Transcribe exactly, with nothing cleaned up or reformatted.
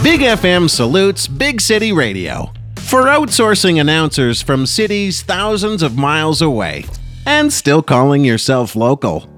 Big F M salutes Big City Radio for outsourcing announcers from cities thousands of miles away and still calling yourself local.